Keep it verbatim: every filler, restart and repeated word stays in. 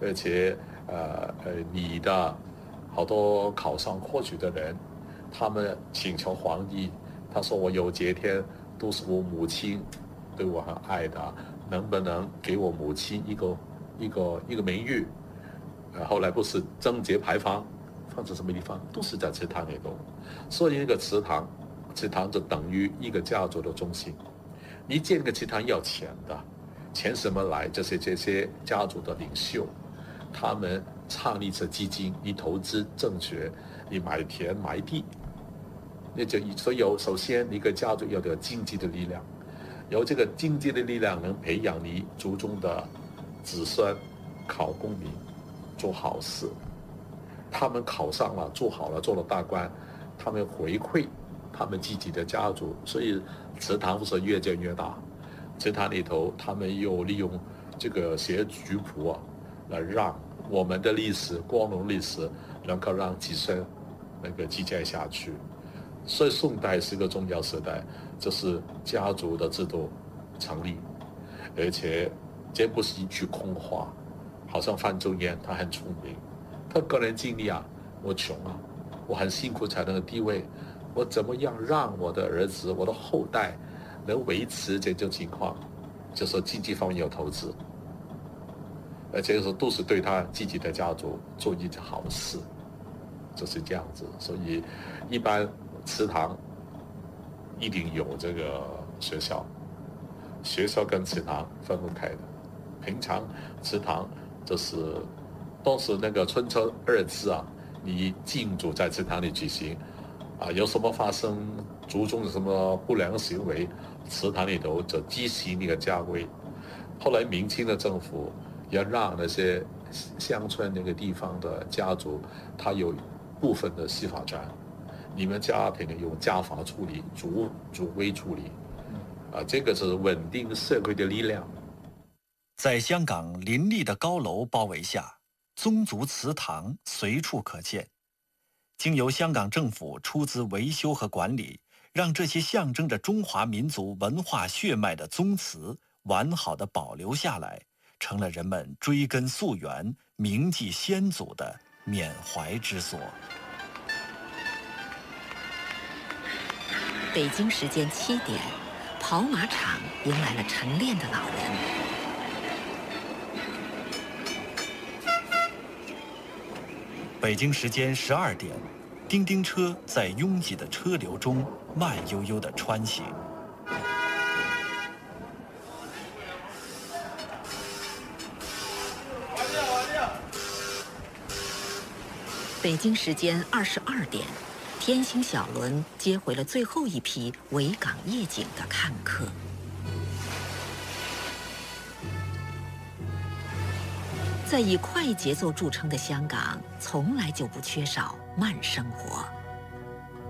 而且呃呃，你的好多考上科举的人，他们请求皇帝，他说我有节天都是我母亲对我很爱的，能不能给我母亲一个一个一个名誉？呃，后来不是贞节牌坊放在什么地方，都是在祠堂里头，所以那个祠堂，祠堂就等于一个家族的中心。你建个祠堂要钱的，钱什么来？这些这些家族的领袖，他们创立这基金，你投资正确，你买田买地，那就所以有首先一个家族要有经济的力量，有这个经济的力量能培养你族中的子孙考功名，做好事。他们考上了，做好了，做了大官，他们回馈他们自己的家族，所以祠堂是越建越大。祠堂里头，他们又利用这个写族谱啊，来让我们的历史、光荣历史能够让子孙能够继续下去。所以宋代是个重要时代，这是家族的制度成立，而且这不是一句空话。好像范仲淹他很聪明，他个人经历啊，我穷啊，我很辛苦才能有地位，我怎么样让我的儿子、我的后代能维持这种情况？就是经济方面有投资，而且是都是对他自己的家族做一件好事，就是这样子。所以一般祠堂一定有这个学校，学校跟祠堂分不开的。平常祠堂就是当时那个春秋二次啊，你禁足在祠堂里举行啊，有什么发生族中的什么不良行为，祠堂里头就执行那个家规。后来明清的政府也让那些乡村那个地方的家族，他有部分的司法权，你们家庭用家法处理，族族规处理，啊，这个是稳定社会的力量。 在香港林立的高楼包围下，宗族祠堂随处可见。经由香港政府出资维修和管理，让这些象征着中华民族文化血脉的宗祠完好地保留下来，成了人们追根溯源、铭记先祖的缅怀之所。 北京时间七点，跑马场迎来了晨练的老人。 北京时间十二点，叮叮车在拥挤的车流中慢悠悠地穿行。 北京时间二十二点，天星小轮接回了最后一批维港夜景的看客。在以快节奏著称的香港，从来就不缺少慢生活。